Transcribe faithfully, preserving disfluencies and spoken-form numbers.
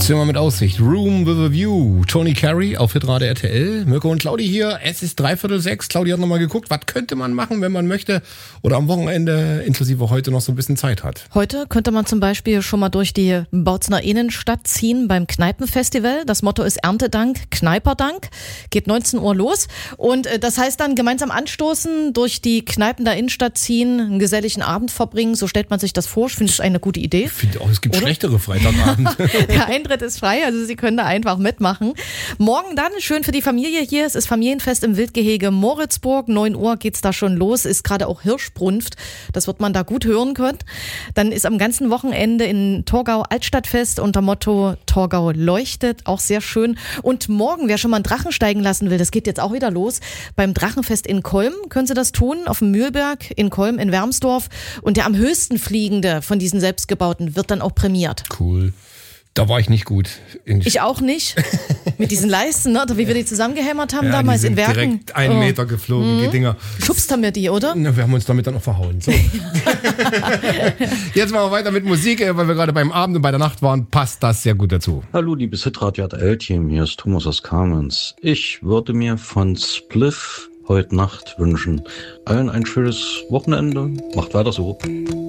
Zimmer mit Aussicht. Room with a View. Tony Carey auf Hitrate R T L. Mirko und Claudi hier. Es ist dreiviertel sechs. Claudi hat nochmal geguckt, was könnte man machen, wenn man möchte oder am Wochenende inklusive heute noch so ein bisschen Zeit hat. Heute könnte man zum Beispiel schon mal durch die Bautzener Innenstadt ziehen beim Kneipenfestival. Das Motto ist Erntedank, Kneiperdank. Geht neunzehn Uhr los. Und das heißt dann gemeinsam anstoßen, durch die Kneipen der Innenstadt ziehen, einen geselligen Abend verbringen. So stellt man sich das vor. Ich finde es eine gute Idee. Ich finde auch, es gibt Oder? schlechtere Freitagabend. Der Eintritt ist frei, also Sie können da einfach mitmachen. Morgen dann, schön für die Familie hier, es ist Familienfest im Wildgehege Moritzburg. neun Uhr geht's da schon los, ist gerade auch Hirschbrunft. Das wird man da gut hören können. Dann ist am ganzen Wochenende in Torgau Altstadtfest unter Motto Torgau leuchtet, auch sehr schön. Und morgen, wer schon mal einen Drachen steigen lassen will, das geht jetzt auch wieder los. Beim Drachenfest in Kolm können Sie das tun, auf dem Mühlberg in Kolm in Wermsdorf. Und der am höchsten fliegende von diesen selbstgebauten wird dann auch prämiert. Cool. Da war ich nicht gut. In Ich auch nicht. Mit diesen Leisten, ne? Oder wie wir die zusammengehämmert haben ja, damals die sind in Werken. direkt einen Oh. Meter geflogen, die Dinger. Schubst haben wir die, oder? Na, wir haben uns damit dann auch verhauen. So. Jetzt machen wir weiter mit Musik, weil wir gerade beim Abend und bei der Nacht waren, passt das sehr gut dazu. Hallo, liebes Hitradio R T L-Team, hier ist Thomas aus Kamenz. Ich würde mir von Spliff heute Nacht wünschen. Allen ein schönes Wochenende. Macht weiter so.